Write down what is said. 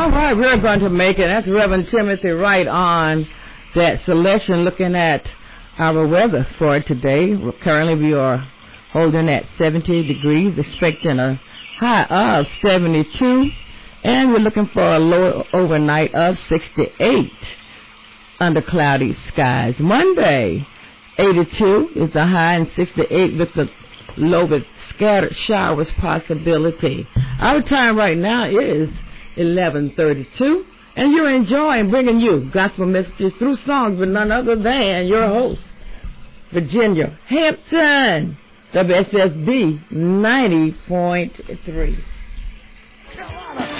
All right, we're going to make it. That's Reverend Timothy Wright on that selection, looking at our weather for today. Currently, we are holding at 70 degrees, expecting a high of 72, and we're looking for a low overnight of 68 under cloudy skies. Monday, 82 is the high, and 68 with the low with scattered showers possibility. Our time right now is 11:32, and you're enjoying bringing you gospel messages through songs with none other than your host, Virginia Hampton, WSSB 90.3.